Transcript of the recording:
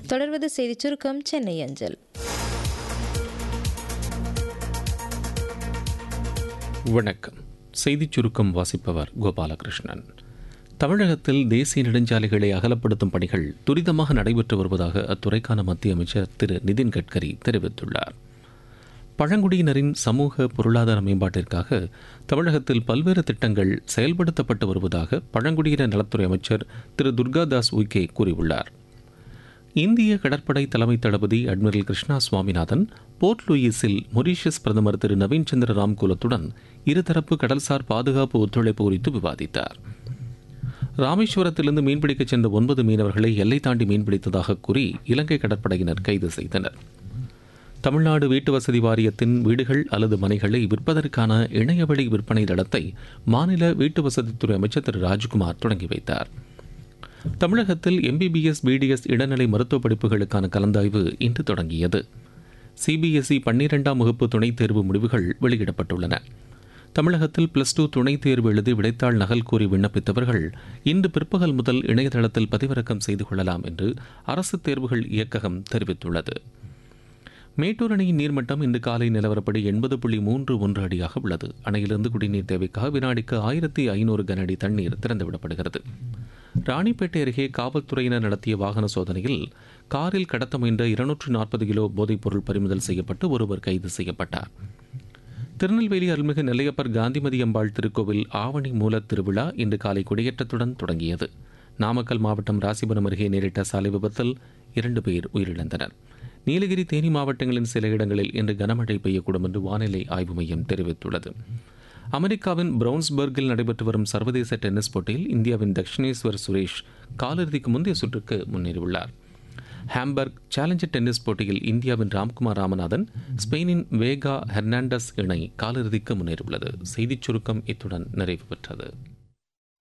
தொடர்வது செய்திச் சுருக்கம் சென்னை அஞ்சல். வணக்கம். செய்திச் சுருக்கம் வாசிப்பவர் கோபாலகிருஷ்ணன். தமிழகத்தில் தேசிய நெடுஞ்சாலைகளை அகலப்படுத்தும் பணிகள் துரிதமாக நடைபெற்று வருவதாக அத்துறைக்கான மத்திய அமைச்சர் திரு நிதின் கட்கரி தெரிவித்துள்ளார். பழங்குடியினரின் சமூக பொருளாதார மேம்பாட்டிற்காக தமிழகத்தில் பல்வேறு திட்டங்கள் செயல்படுத்தப்பட்டு வருவதாக பழங்குடியினர் நலத்துறை அமைச்சர் திரு துர்காதாஸ் உய்கே கூறியுள்ளார். இந்திய கடற்படை தலைமை தளபதி admiral Krishna Swaminathan board லூயிஸில் Mauritius பிரதமர் திரு நவீன் சந்திர ராம்குலத்துடன் இருதரப்பு கடல்சார் பாதுகாப்பு ஒத்துழைப்பு குறித்து விவாதித்தார். ராமேஸ்வரத்திலிருந்து மீன்பிடிக்கச் சென்ற 9 மீனவர்களை எல்லை தாண்டி மீன்பிடித்ததாக கூறி இலங்கை கடற்படையினர் கைது செய்தனர். தமிழ்நாடு வீட்டு வசதி வாரியத்தின் வீடுகள் அல்லது மனைகளை விற்பதற்கான இணையவழி விற்பனை தளத்தை மாநில வீட்டு வசதித்துறை அமைச்சர் திரு ராஜ்குமார் தொடங்கி வைத்தார். தமிழகத்தில் MBBS BDS இடைநிலை மருத்துவ படிப்புகளுக்கான கலந்தாய்வு இன்று தொடங்கியது. CBSE 12ஆம் வகுப்பு துணைத் தேர்வு முடிவுகள் வெளியிடப்பட்டுள்ளன. தமிழகத்தில் +2 துணைத் தேர்வு எழுதி விடைத்தாள் நகல் கூறி விண்ணப்பித்தவர்கள் இன்று பிற்பகல் முதல் இணையதளத்தில் பதிவிறக்கம் செய்து கொள்ளலாம் என்று அரசு தேர்வுகள் இயக்ககம் தெரிவித்துள்ளது. மேட்டூர் அணையின் நீர்மட்டம் இன்று காலை நிலவரப்படி 80.31 அடியாக உள்ளது. அணையிலிருந்து குடிநீர் தேவைக்காக வினாடிக்கு 1500 கன அடி தண்ணீர் திறந்துவிடப்படுகிறது. ராணிப்பேட்டை அருகே காவல்துறையினர் நடத்திய வாகன சோதனையில் காரில் கடத்த முயன்ற 240 கிலோ போதைப்பொருள் பறிமுதல் செய்யப்பட்டு ஒருவர் கைது செய்யப்பட்டார். திருநெல்வேலி அருள்மிகு நெல்லையப்பர் காந்திமதி அம்பாள் திருக்கோவில் ஆவணி மூலத் திருவிழா இன்று காலை கொடியேற்றத்துடன் தொடங்கியது. நாமக்கல் மாவட்டம் ராசிபுரம் அருகே நேரிட்ட சாலை விபத்தில் 2 பேர் உயிரிழந்தனர். நீலகிரி தேனி மாவட்டங்களின் சில இடங்களில் இன்று கனமழை பெய்யக்கூடும் என்று வானிலை ஆய்வு மையம் தெரிவித்துள்ளது. அமெரிக்காவின் பிரவுன்ஸ்பர்கில் நடைபெற்று வரும் சர்வதேச டென்னிஸ் போட்டியில் இந்தியாவின் தக்ஷினேஸ்வர் சுரேஷ் காலிறுதிக்கு முந்தைய சுற்றுக்கு முன்னேறியுள்ளார். ஹாம்பர்க் சேலஞ்சர் டென்னிஸ் போட்டியில் இந்தியாவின் ராம்குமார் ராமநாதன், ஸ்பெயினின் வேகா ஹெர்னாண்டஸ் இணை காலிறுதிக்கு முன்னேறியுள்ளது. செய்திச் சுருக்கம் இத்துடன் நிறைவு பெற்றது.